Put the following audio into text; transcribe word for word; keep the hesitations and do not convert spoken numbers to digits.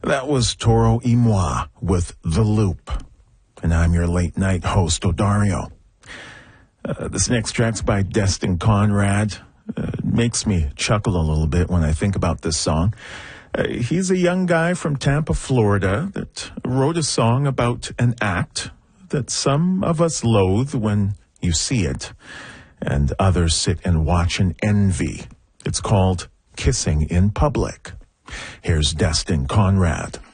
That was Toro y Moi with The Loop. And I'm your late night host, Odario. Uh, this next track's by Destin Conrad. Uh, it makes me chuckle a little bit when I think about this song. Uh, he's a young guy from Tampa, Florida, that wrote a song about an act that some of us loathe when you see it, and others sit and watch and envy. It's called Kissing in Public. Here's Destin Conrad.